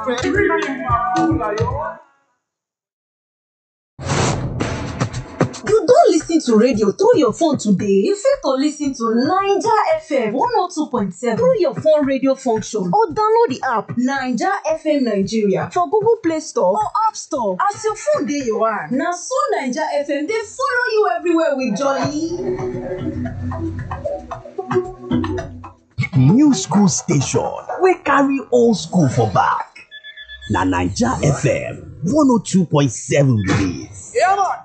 You don't listen to radio through your phone today. You fit to listen to Naija FM 102.7 through your phone radio function or download the app Naija FM Nigeria for Google Play Store or App Store. As your phone dey your hand, na so Naija FM dey follow you everywhere with jolly. New school station wey carry old school for back. Na Naija FM 102.7 be dis. Yeah, man.